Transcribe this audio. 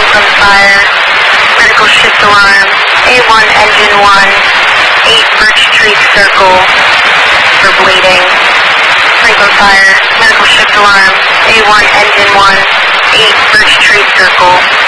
Franklin Fire, medical shift alarm, A1 engine 1, 8 Birch Tree Circle for bleeding. Franklin Fire, medical shift alarm, A1 engine 1, 8 Birch Tree Circle.